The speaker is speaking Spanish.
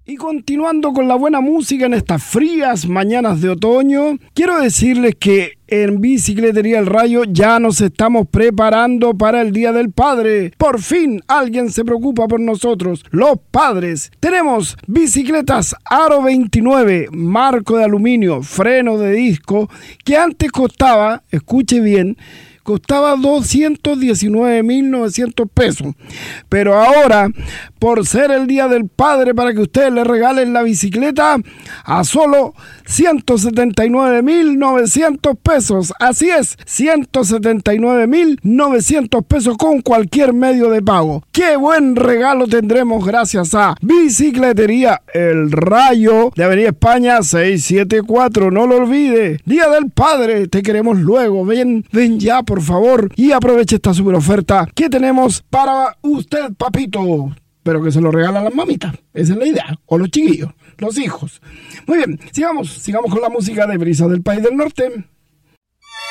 Y continuando con la buena música en estas frías mañanas de otoño, quiero decirles que en Bicicletería El Rayo ya nos estamos preparando para el Día del Padre. Por fin alguien se preocupa por nosotros, los padres. Tenemos bicicletas Aro 29, marco de aluminio, freno de disco, que antes costaba, escuche bien, costaba 219.900 pesos. Pero ahora, por ser el Día del Padre, para que ustedes le regalen la bicicleta a solo 179.900 pesos. Así es, 179.900 pesos con cualquier medio de pago. ¡Qué buen regalo tendremos gracias a Bicicletería El Rayo de Avenida España 674! No lo olvide, Día del Padre, te queremos luego. Ven ya, por favor, y aproveche esta super oferta que tenemos para usted, papito. Pero que se lo regalan las mamitas, esa es la idea, o los chiquillos, los hijos. Muy bien, sigamos con la música de Brisa del País del Norte.